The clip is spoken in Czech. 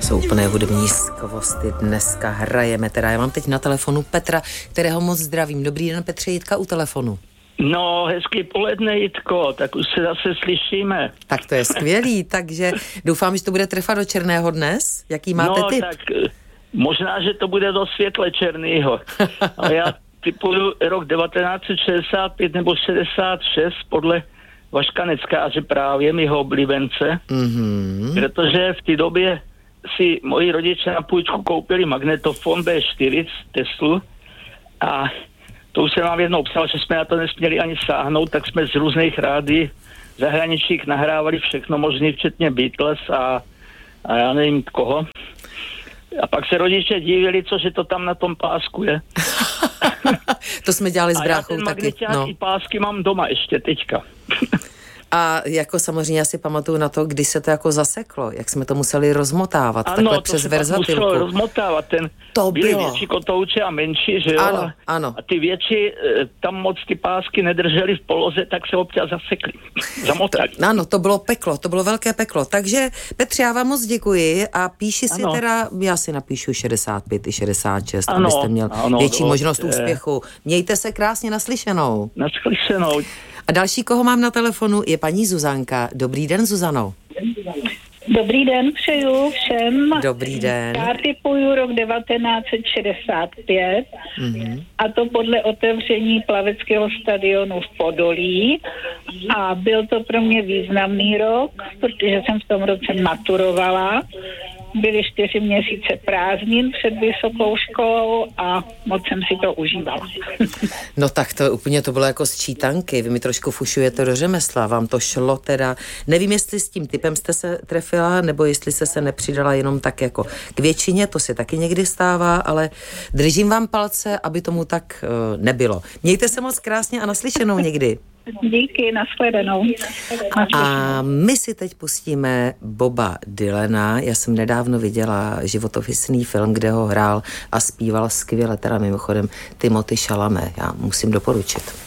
Jsou úplné hudební skvosty. Dneska hrajeme. Teda já mám teď na telefonu Petra, kterého moc zdravím. Dobrý den, Petře, Jitka u telefonu. No, hezký poledne, Jitko, tak už se zase slyšíme. Tak to je skvělý, takže doufám, že to bude trefat do černého dnes. Jaký máte tip? No, tak možná, že to bude do světle černýho. Ale já typuju rok 1965 nebo 66 podle Vaška Neckáře, právě mýho oblíbence, protože v té době si moji rodiče na půjčku koupili magnetofon B4 Teslu a to už jsem vám jednou psal, že jsme na to nesměli ani sáhnout, tak jsme z různých rádií zahraničních nahrávali všechno možný, včetně Beatles a já nevím koho. A pak se rodiče divili, cože to tam na tom pásku je. To jsme dělali s bráchou taky. A já ten magneťák i pásky mám doma ještě teďka. A jako samozřejmě já si pamatuju na to, kdy se to jako zaseklo, jak jsme to museli rozmotávat, ano, takhle přes verzatilku. Ano, to se muselo rozmotávat, byly větší kotouče a menší, že jo? Ano. A ty větší, tam moc ty pásky nedržely v poloze, tak se občas zasekly, zamotali. Ano, to bylo peklo, to bylo velké peklo. Takže Petře, já vám moc děkuji a píši si teda, já si napíšu 65 i 66, abyste měl větší možnost úspěchu. Mějte se krásně, naslyšenou. Naslyšenou. A další, koho mám na telefonu, je paní Zuzanka. Dobrý den, Zuzano. Dobrý den, přeju všem. Dobrý den. Já tipuju rok 1965 a to podle otevření plaveckého stadionu v Podolí a byl to pro mě významný rok, protože jsem v tom roce maturovala. Byly 4 měsíce prázdnin před vysokou školou a moc jsem si to užívala. No tak to bylo jako z čítanky. Vy mi trošku fušujete do řemesla. Vám to šlo teda. Nevím, jestli s tím typem jste se trefila, nebo jestli jste se nepřidala jenom tak jako k většině, to se taky někdy stává, ale držím vám palce, aby tomu tak nebylo. Mějte se moc krásně a naslyšenou někdy. Díky, nashledanou. A my si teď pustíme Boba Dylana. Já jsem nedávno viděla životopisný film, kde ho hrál a zpíval skvěle, teda mimochodem Timothy Chalamet. Já musím doporučit.